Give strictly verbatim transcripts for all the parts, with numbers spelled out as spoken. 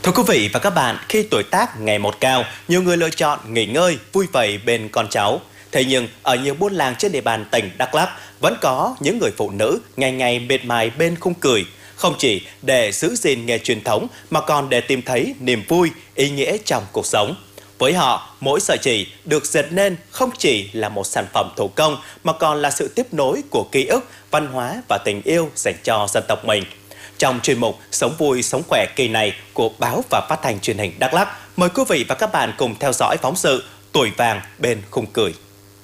Thưa quý vị và các bạn, khi tuổi tác ngày một cao, nhiều người lựa chọn nghỉ ngơi, vui vầy bên con cháu. Thế nhưng, ở nhiều buôn làng trên địa bàn tỉnh Đắk Lắk, vẫn có những người phụ nữ ngày ngày miệt mài bên khung cửi, không chỉ để giữ gìn nghề truyền thống mà còn để tìm thấy niềm vui, ý nghĩa trong cuộc sống. Với họ, mỗi sợi chỉ được dệt nên không chỉ là một sản phẩm thủ công mà còn là sự tiếp nối của ký ức, văn hóa và tình yêu dành cho dân tộc mình. Trong chuyên mục Sống vui, sống khỏe kỳ này của báo và phát thanh truyền hình Đắk Lắk, mời quý vị và các bạn cùng theo dõi phóng sự Tuổi vàng bên khung cửi.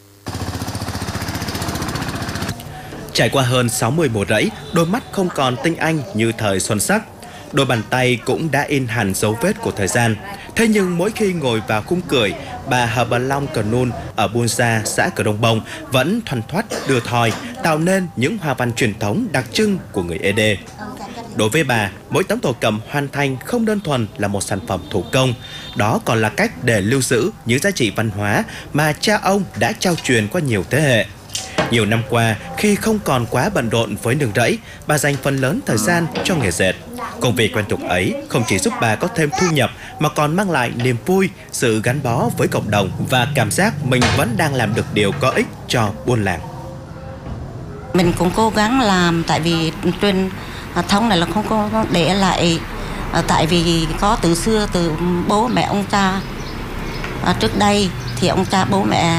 Trải qua hơn sáu mươi mùa rẫy, đôi mắt không còn tinh anh như thời xuân sắc. Đôi bàn tay cũng đã in hẳn dấu vết của thời gian. Thế nhưng mỗi khi ngồi vào khung cửi, bà Hờ Bờ Long Cờ Nun ở Buôn Gia, xã Cờ Đông Bông vẫn thoăn thoắt đưa thoi, tạo nên những hoa văn truyền thống đặc trưng của người Ê Đê. Đối với bà, mỗi tấm thổ cẩm hoàn thành không đơn thuần là một sản phẩm thủ công, đó còn là cách để lưu giữ những giá trị văn hóa mà cha ông đã trao truyền qua nhiều thế hệ. Nhiều năm qua, khi không còn quá bận rộn với nương rẫy, bà dành phần lớn thời gian cho nghề dệt. Công việc quen thuộc ấy không chỉ giúp bà có thêm thu nhập mà còn mang lại niềm vui, sự gắn bó với cộng đồng và cảm giác mình vẫn đang làm được điều có ích cho buôn làng. Mình cũng cố gắng làm, tại vì truyền thống này là không có để lại, tại vì có từ xưa, từ bố mẹ ông cha trước đây thì ông cha bố mẹ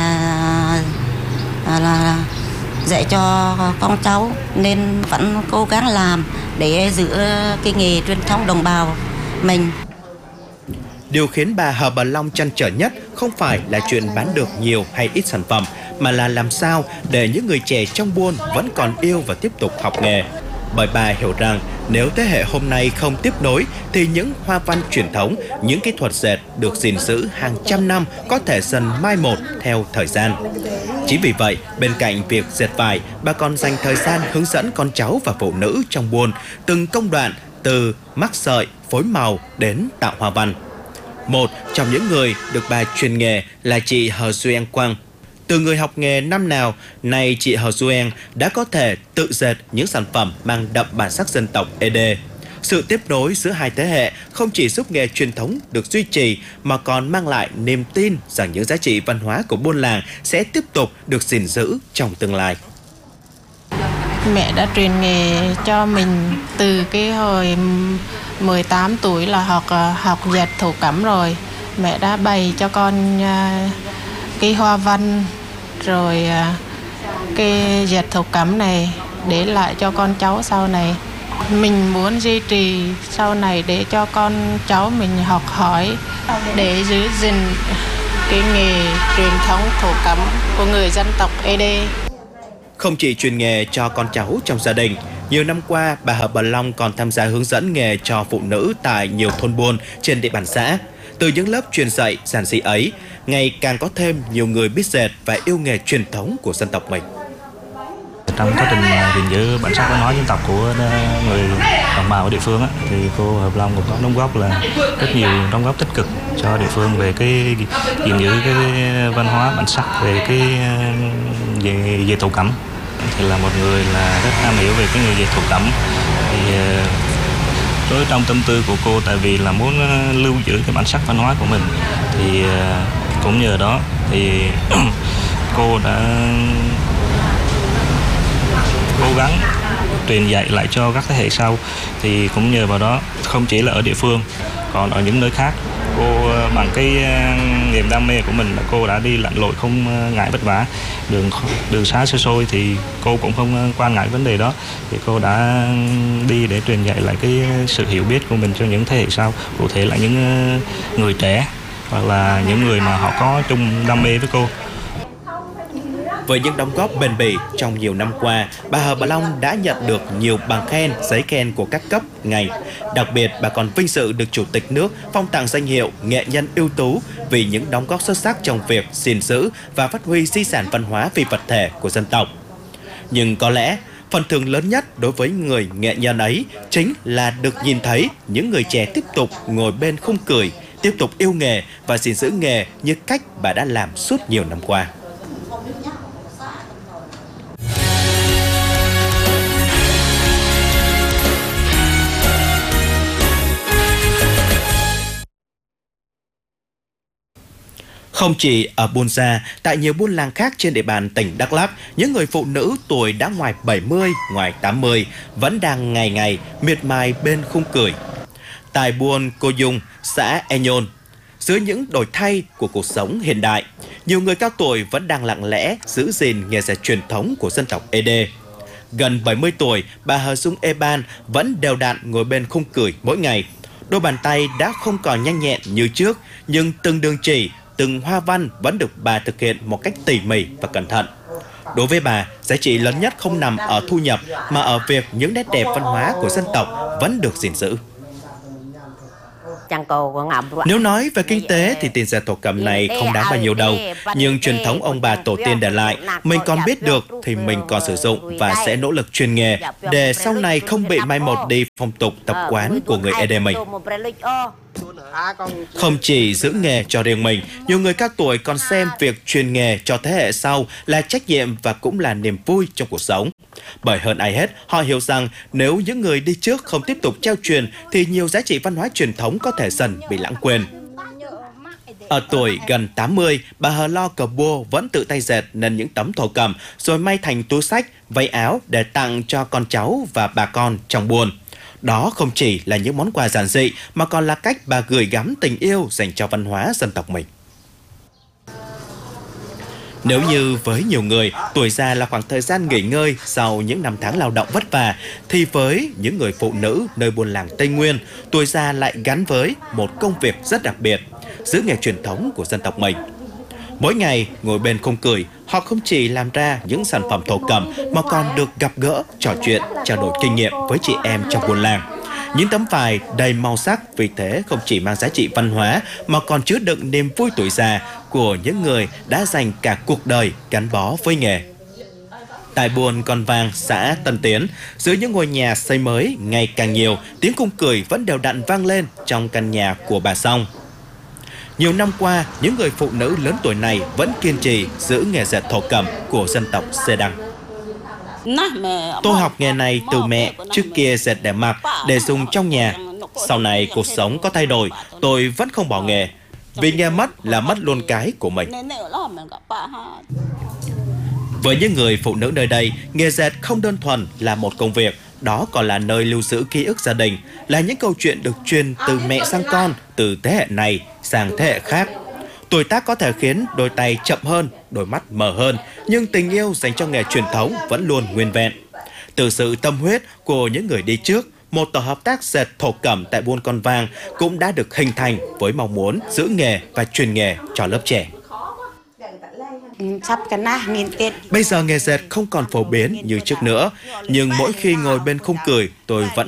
là dạy cho con cháu, nên vẫn cố gắng làm để giữ cái nghề truyền thống đồng bào mình. Điều khiến bà Hờ Bờ Long trăn trở nhất không phải là chuyện bán được nhiều hay ít sản phẩm, mà là làm sao để những người trẻ trong buôn vẫn còn yêu và tiếp tục học nghề. Bởi bà hiểu rằng nếu thế hệ hôm nay không tiếp nối thì những hoa văn truyền thống, những kỹ thuật dệt được gìn giữ hàng trăm năm có thể dần mai một theo thời gian. Chính vì vậy, bên cạnh việc dệt vải, bà còn dành thời gian hướng dẫn con cháu và phụ nữ trong buôn từng công đoạn từ mắc sợi, phối màu đến tạo hoa văn. Một trong những người được bà truyền nghề là chị Hờ Duyên Quang. Từ người học nghề năm nào, nay chị Hờ Duyên đã có thể tự dệt những sản phẩm mang đậm bản sắc dân tộc Ê Đê. Sự tiếp nối giữa hai thế hệ không chỉ giúp nghề truyền thống được duy trì mà còn mang lại niềm tin rằng những giá trị văn hóa của buôn làng sẽ tiếp tục được gìn giữ trong tương lai. Mẹ đã truyền nghề cho mình từ cái hồi mười tám tuổi là học học dệt thổ cẩm rồi. Mẹ đã bày cho con cái hoa văn rồi cái dệt thổ cẩm này để lại cho con cháu sau này. Mình muốn duy trì sau này để cho con cháu mình học hỏi để giữ gìn cái nghề truyền thống thổ cẩm của người dân tộc Ê Đê. Không chỉ truyền nghề cho con cháu trong gia đình, nhiều năm qua bà Hờ Bờ Long còn tham gia hướng dẫn nghề cho phụ nữ tại nhiều thôn buôn trên địa bàn xã. Từ những lớp truyền dạy giản dị ấy, ngày càng có thêm nhiều người biết dệt và yêu nghề truyền thống của dân tộc mình. Trong quá trình gìn giữ bản sắc văn hóa dân tộc của người đồng bào ở địa phương thì cô Hờ Bờ Long cũng có đóng góp là rất nhiều đóng góp tích cực cho địa phương về cái gìn giữ cái văn hóa bản sắc về cái về về thổ cẩm. Thì là một người là rất am hiểu về cái nghề dệt thổ cẩm. Thì đối trong tâm tư của cô, tại vì là muốn lưu giữ cái bản sắc văn hóa của mình, thì cũng nhờ đó thì cô đã cố gắng truyền dạy lại cho các thế hệ sau. Thì cũng nhờ vào đó, không chỉ là ở địa phương, còn ở những nơi khác, cô bằng cái niềm đam mê của mình, cô đã đi lặn lội không ngại vất vả, đường đường xá xa xôi thì cô cũng không quan ngại vấn đề đó. Thì cô đã đi để truyền dạy lại cái sự hiểu biết của mình cho những thế hệ sau, cụ thể là những người trẻ hoặc là những người mà họ có chung đam mê với cô. Với những đóng góp bền bỉ trong nhiều năm qua, bà Hờ Bờ Long đã nhận được nhiều bằng khen, giấy khen của các cấp, ngành. Đặc biệt, bà còn vinh dự được Chủ tịch nước phong tặng danh hiệu nghệ nhân ưu tú vì những đóng góp xuất sắc trong việc gìn giữ và phát huy di sản văn hóa phi vật thể của dân tộc. Nhưng có lẽ, phần thưởng lớn nhất đối với người nghệ nhân ấy chính là được nhìn thấy những người trẻ tiếp tục ngồi bên khung cửi, tiếp tục yêu nghề và gìn giữ nghề như cách bà đã làm suốt nhiều năm qua. Không chỉ ở Buôn Gia, tại nhiều buôn làng khác trên địa bàn tỉnh Đắk Lắk, những người phụ nữ tuổi đã ngoài bảy mươi, ngoài tám mươi vẫn đang ngày ngày miệt mài bên khung cửi. Tại buôn Cô Dung, xã E Nhôn, dưới những đổi thay của cuộc sống hiện đại, nhiều người cao tuổi vẫn đang lặng lẽ giữ gìn nghề dệt truyền thống của dân tộc Ê Đê. Gần bảy mươi tuổi, bà Hờ Dung Ê Ban vẫn đều đặn ngồi bên khung cửi mỗi ngày. Đôi bàn tay đã không còn nhanh nhẹn như trước, nhưng từng đường chỉ, từng hoa văn vẫn được bà thực hiện một cách tỉ mỉ và cẩn thận. Đối với bà, giá trị lớn nhất không nằm ở thu nhập mà ở việc những nét đẹp văn hóa của dân tộc vẫn được gìn giữ. Nếu nói về kinh tế thì tiền dệt thổ cẩm này không đáng bao nhiêu đâu. Nhưng truyền thống ông bà tổ tiên để lại, mình còn biết được thì mình còn sử dụng và sẽ nỗ lực truyền nghề để sau này không bị mai một đi phong tục tập quán của người Ê Đê mình. Không chỉ giữ nghề cho riêng mình, nhiều người cao tuổi còn xem việc truyền nghề cho thế hệ sau là trách nhiệm và cũng là niềm vui trong cuộc sống. Bởi hơn ai hết, họ hiểu rằng nếu những người đi trước không tiếp tục trao truyền thì nhiều giá trị văn hóa truyền thống có thể dần bị lãng quên. Ở tuổi gần tám mươi, bà Hờ Lo Cờ Bua vẫn tự tay dệt nên những tấm thổ cẩm rồi may thành túi xách, váy áo để tặng cho con cháu và bà con trong buôn. Đó không chỉ là những món quà giản dị mà còn là cách bà gửi gắm tình yêu dành cho văn hóa dân tộc mình. Nếu như với nhiều người, tuổi già là khoảng thời gian nghỉ ngơi sau những năm tháng lao động vất vả, thì với những người phụ nữ nơi buôn làng Tây Nguyên, tuổi già lại gắn với một công việc rất đặc biệt, giữ nghề truyền thống của dân tộc mình. Mỗi ngày ngồi bên khung cửi, họ không chỉ làm ra những sản phẩm thổ cẩm mà còn được gặp gỡ, trò chuyện, trao đổi kinh nghiệm với chị em trong buôn làng. Những tấm vải đầy màu sắc vì thế không chỉ mang giá trị văn hóa mà còn chứa đựng niềm vui tuổi già của những người đã dành cả cuộc đời gắn bó với nghề. Tại buôn Con Vàng, xã Tân Tiến, dưới những ngôi nhà xây mới ngày càng nhiều, tiếng khung cửi vẫn đều đặn vang lên trong căn nhà của bà Song. Nhiều năm qua, những người phụ nữ lớn tuổi này vẫn kiên trì giữ nghề dệt thổ cẩm của dân tộc Xê Đăng. Tôi học nghề này từ mẹ, trước kia dệt để mặc, để dùng trong nhà. Sau này cuộc sống có thay đổi, tôi vẫn không bỏ nghề. Vì nghề mất là mất luôn cái của mình. Với những người phụ nữ nơi đây, nghề dệt không đơn thuần là một công việc, đó còn là nơi lưu giữ ký ức gia đình, là những câu chuyện được truyền từ mẹ sang con, từ thế hệ này sang thế hệ khác. Tuổi tác có thể khiến đôi tay chậm hơn, đôi mắt mờ hơn, nhưng tình yêu dành cho nghề truyền thống vẫn luôn nguyên vẹn. Từ sự tâm huyết của những người đi trước, một tổ hợp tác dệt thổ cẩm tại buôn Con Vàng cũng đã được hình thành với mong muốn giữ nghề và truyền nghề cho lớp trẻ. Bây giờ nghề dệt không còn phổ biến như trước nữa, nhưng mỗi khi ngồi bên khung cửi, tôi vẫn